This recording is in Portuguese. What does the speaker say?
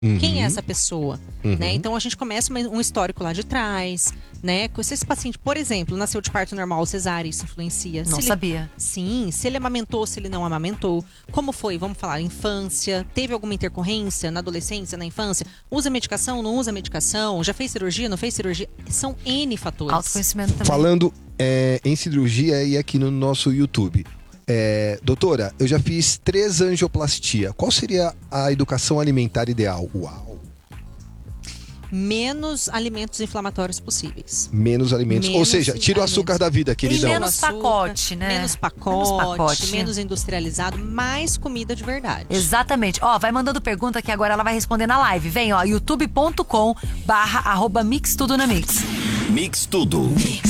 Quem é essa pessoa? Né? Então a gente começa um histórico lá de trás, né? Se esse paciente, por exemplo, nasceu de parto normal ou cesárea, isso influencia. Não sabia. Sim, se ele amamentou, se ele não amamentou. Como foi? Vamos falar, infância. Teve alguma intercorrência na adolescência, na infância? Usa medicação, não usa medicação? Já fez cirurgia, não fez cirurgia? São N fatores. Autoconhecimento também. Falando em cirurgia e aqui no nosso YouTube. Doutora, eu já fiz 3 angioplastia. Qual seria a educação alimentar ideal? Uau! Menos alimentos inflamatórios possíveis. Menos alimentos. Ou seja, tira o açúcar da vida, queridão. E menos pacote, né? Menos pacote, menos industrializado, mais comida de verdade. Exatamente. Ó, vai mandando pergunta que agora ela vai responder na live. Vem, ó, youtube.com/mixtudonamix. Mix Tudo.